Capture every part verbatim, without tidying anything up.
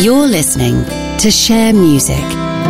You're listening to Share Music.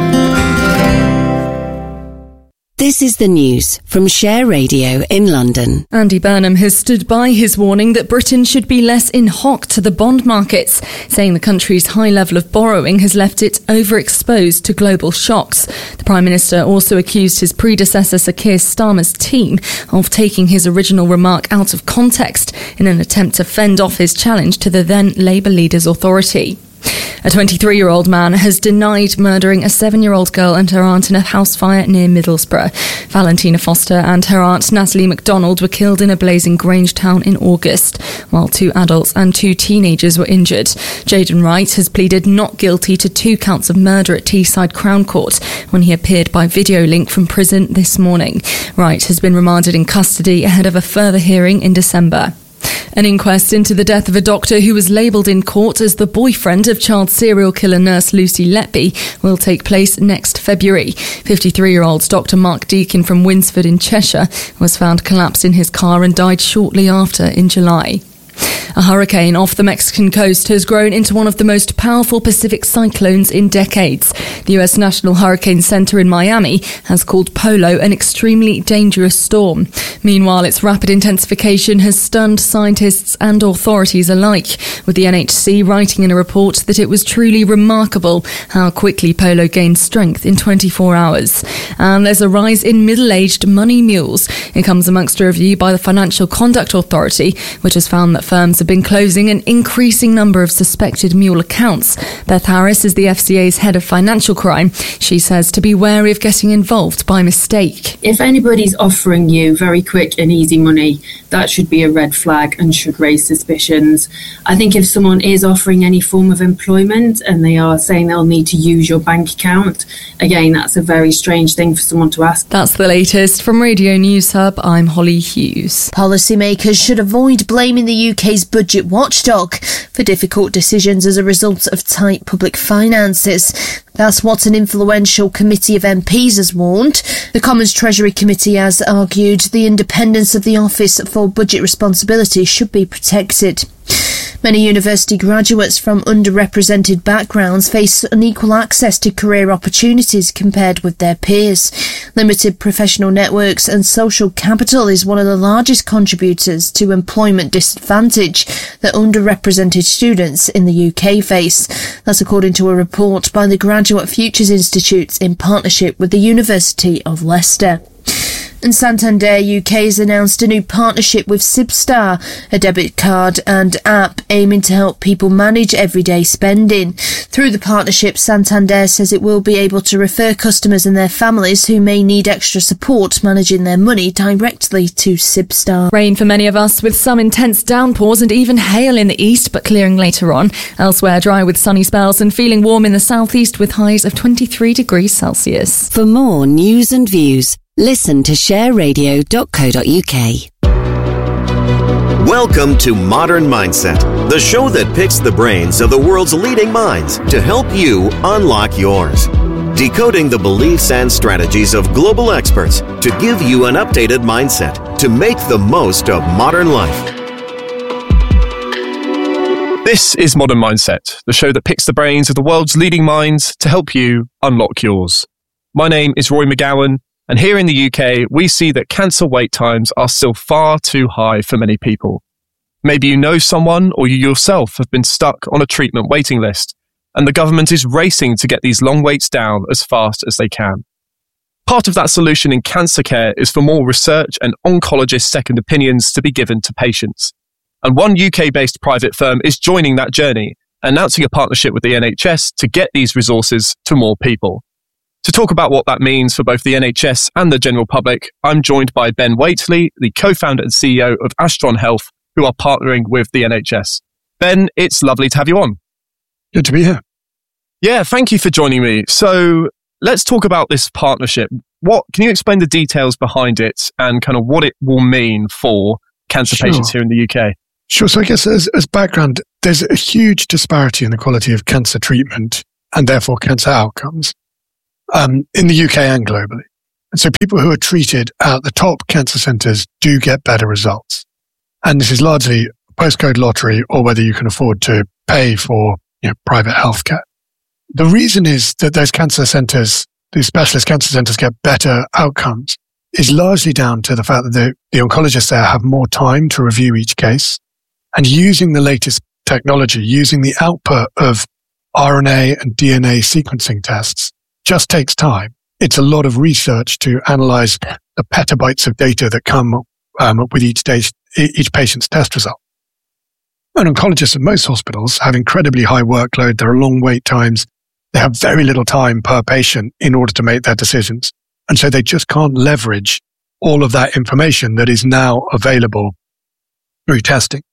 This is the news from Share Radio in London. Andy Burnham has stood by his warning that Britain should be less in hock to the bond markets, saying the country's high level of borrowing has left it overexposed to global shocks. The Prime Minister also accused his predecessor Sir Keir Starmer's team of taking his original remark out of context in an attempt to fend off his challenge to the then Labour leader's authority. A twenty-three-year-old man has denied murdering a seven-year-old girl and her aunt in a house fire near Middlesbrough. Valentina Foster and her aunt Natalie MacDonald were killed in a blazing Grange town in August, while two adults and two teenagers were injured. Jaden Wright has pleaded not guilty to two counts of murder at Teesside Crown Court when he appeared by video link from prison this morning. Wright has been remanded in custody ahead of a further hearing in December. An inquest into the death of a doctor who was labelled in court as the boyfriend of child serial killer nurse Lucy Letby will take place next February. fifty-three-year-old Doctor Mark Deakin from Winsford in Cheshire was found collapsed in his car and died shortly after in July. A hurricane off the Mexican coast has grown into one of the most powerful Pacific cyclones in decades. The U S National Hurricane Center in Miami has called Polo an extremely dangerous storm. Meanwhile, its rapid intensification has stunned scientists and authorities alike, with the N H C writing in a report that it was truly remarkable how quickly Polo gained strength in twenty-four hours. And there's a rise in middle-aged money mules. It comes amongst a review by the Financial Conduct Authority, which has found that firms have been closing an increasing number of suspected mule accounts. Beth Harris is the F C A's head of financial crime. She says to be wary of getting involved by mistake. If anybody's offering you very quick and easy money, that should be a red flag and should raise suspicions. I think if someone is offering any form of employment and they are saying they'll need to use your bank account, again, that's a very strange thing for someone to ask. That's the latest from Radio News Hub. I'm Holly Hughes. Policymakers should avoid blaming the U K's budget watchdog for difficult decisions as a result of tight public finances. That's what an influential committee of M Ps has warned. The Commons Treasury Committee has argued the independence of the Office for Budget Responsibility should be protected. Many university graduates from underrepresented backgrounds face unequal access to career opportunities compared with their peers. Limited professional networks and social capital is one of the largest contributors to employment disadvantage that underrepresented students in the U K face. That's according to a report by the Graduate Futures Institute in partnership with the University of Leicester. And Santander U K has announced a new partnership with Sibstar, a debit card and app aiming to help people manage everyday spending. Through the partnership, Santander says it will be able to refer customers and their families who may need extra support managing their money directly to Sibstar. Rain for many of us, with some intense downpours and even hail in the east, but clearing later on. Elsewhere, dry with sunny spells and feeling warm in the southeast with highs of twenty-three degrees Celsius. For more news and views, listen to share radio dot co dot uk. Welcome to Modern Mindset, the show that picks the brains of the world's leading minds to help you unlock yours. Decoding the beliefs and strategies of global experts to give you an updated mindset to make the most of modern life. This is Modern Mindset, the show that picks the brains of the world's leading minds to help you unlock yours. My name is Roy McGowan. And here in the U K, we see that cancer wait times are still far too high for many people. Maybe you know someone or you yourself have been stuck on a treatment waiting list, and the government is racing to get these long waits down as fast as they can. Part of that solution in cancer care is for more research and oncologist second opinions to be given to patients. And one U K-based private firm is joining that journey, announcing a partnership with the N H S to get these resources to more people. To talk about what that means for both the N H S and the general public, I'm joined by Ben Waitley, the co-founder and C E O of Astron Health, who are partnering with the N H S. Ben, it's lovely to have you on. Good to be here. Yeah, thank you for joining me. So let's talk about this partnership. What can you explain the details behind it and kind of what it will mean for cancer Sure. patients here in the U K? Sure. So I guess as, as background, there's a huge disparity in the quality of cancer treatment and therefore cancer outcomes. Um, in the U K and globally. And so people who are treated at the top cancer centres do get better results. And this is largely a postcode lottery or whether you can afford to pay for you know, private healthcare. The reason is that those cancer centers, these specialist cancer centers get better outcomes is largely down to the fact that the, the oncologists there have more time to review each case, and using the latest technology, using the output of R N A and D N A sequencing tests just takes time. It's a lot of research to analyze the petabytes of data that come um, with each day, each patient's test result. And oncologists at most hospitals have incredibly high workload. There are long wait times. They have very little time per patient in order to make their decisions. And so they just can't leverage all of that information that is now available through testing.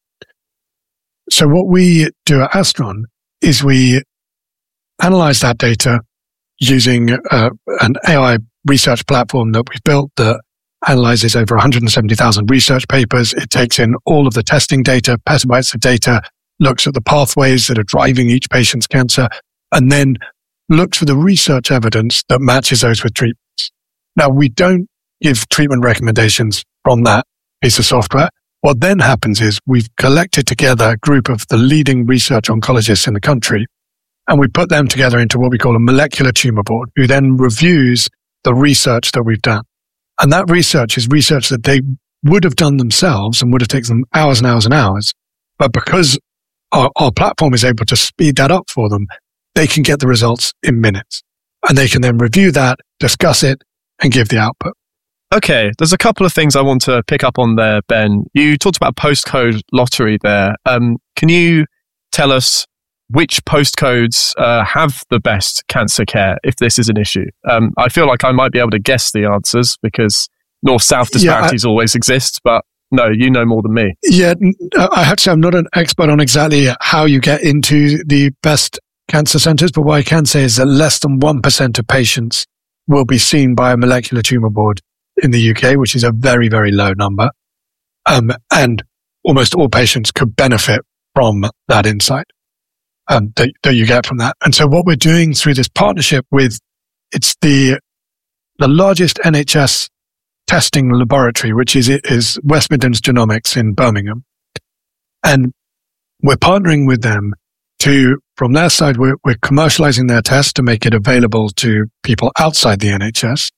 So what we do at Astron is we analyze that data using uh, an A I research platform that we've built that analyzes over one hundred seventy thousand research papers. It takes in all of the testing data, petabytes of data, looks at the pathways that are driving each patient's cancer, and then looks for the research evidence that matches those with treatments. Now, we don't give treatment recommendations from that piece of software. What then happens is we've collected together a group of the leading research oncologists in the country, and we put them together into what we call a molecular tumor board, who then reviews the research that we've done. And that research is research that they would have done themselves and would have taken them hours and hours and hours. But because our, our platform is able to speed that up for them, they can get the results in minutes. And they can then review that, discuss it, and give the output. Okay, there's a couple of things I want to pick up on there, Ben. You talked about postcode lottery there. Um, can you tell us which postcodes uh, have the best cancer care if this is an issue? Um, I feel like I might be able to guess the answers because north-south disparities yeah, I, always exist, but no, you know more than me. Yeah, I have to say I'm not an expert on exactly how you get into the best cancer centers, but what I can say is that less than one percent of patients will be seen by a molecular tumor board in the U K, which is a very, very low number. Um, and almost all patients could benefit from that insight um, that, that you get from that. And so what we're doing through this partnership with, it's the, the largest N H S testing laboratory, which is, is West Midlands Genomics in Birmingham. And we're partnering with them to, from their side, we're, we're commercializing their test to make it available to people outside the N H S.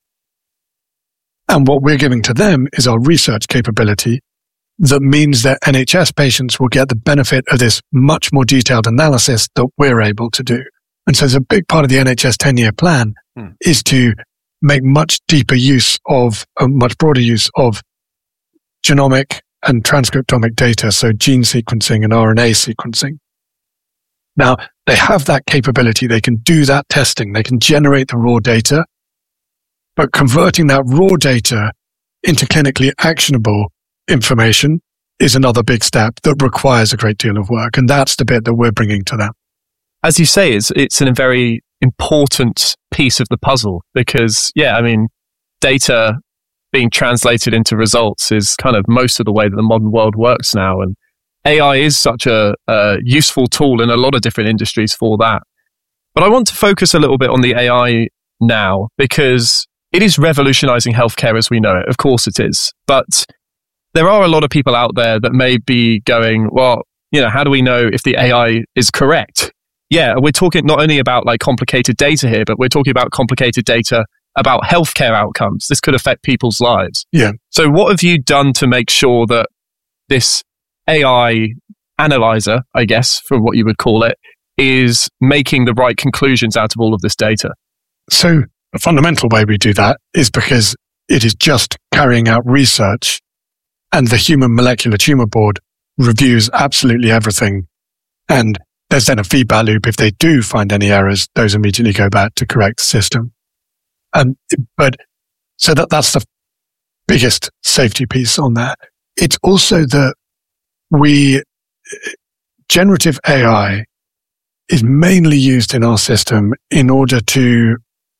And what we're giving to them is our research capability that means that N H S patients will get the benefit of this much more detailed analysis that we're able to do. And so there's a big part of the N H S ten-year plan hmm. is to make much deeper use of, a much broader use of genomic and transcriptomic data, so gene sequencing and R N A sequencing. Now, they have that capability. They can do that testing. They can generate the raw data. But converting that raw data into clinically actionable information is another big step that requires a great deal of work. And that's the bit that we're bringing to them. As you say, it's, it's a very important piece of the puzzle because, yeah, I mean, data being translated into results is kind of most of the way that the modern world works now. And A I is such a, a useful tool in a lot of different industries for that. But I want to focus a little bit on the A I now because it is revolutionizing healthcare as we know it. Of course it is. But there are a lot of people out there that may be going, well, you know, how do we know if the A I is correct? Yeah, we're talking not only about like complicated data here, but we're talking about complicated data about healthcare outcomes. This could affect people's lives. Yeah. So what have you done to make sure that this A I analyzer, I guess, for what you would call it, is making the right conclusions out of all of this data? So the fundamental way we do that is because it is just carrying out research and the Human Molecular Tumor Board reviews absolutely everything. And there's then a feedback loop. If they do find any errors, those immediately go back to correct the system. Um, but so that, that's the biggest safety piece on that. It's also that we, generative A I is mainly used in our system in order to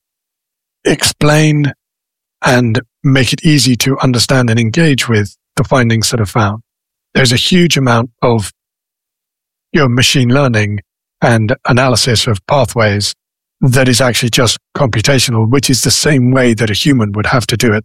explain and make it easy to understand and engage with the findings that are found. There's a huge amount of your machine learning and analysis of pathways that is actually just computational, which is the same way that a human would have to do it